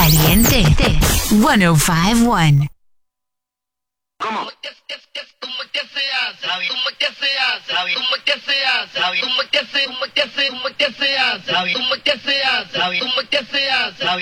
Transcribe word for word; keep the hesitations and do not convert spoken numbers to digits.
Caliente ciento cinco uno. ¿Cómo? ¿Cómo que se hace? ¿Cómo que se hace? ¿Cómo que se hace? ¿Cómo que se cómo que se cómo que se hace? ¿Cómo que se hace? ¿Cómo que se hace?